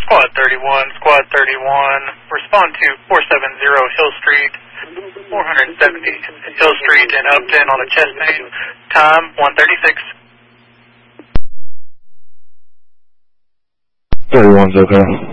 Squad 31, Squad 31, respond to 470 Hill Street, 470 Hill Street in Upton on a chest pain, time 1:36. 31's okay.